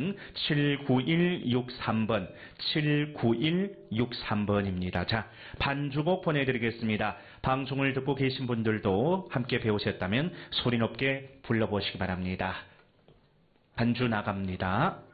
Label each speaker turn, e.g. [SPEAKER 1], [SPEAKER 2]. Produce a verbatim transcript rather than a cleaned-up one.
[SPEAKER 1] 번은 칠구일육삼 번, 칠구일육삼 번입니다. 자, 반주곡 보내드리겠습니다. 방송을 듣고 계신 분들도 함께 배우셨다면 소리 높게 불러보시기 바랍니다. 반주 나갑니다.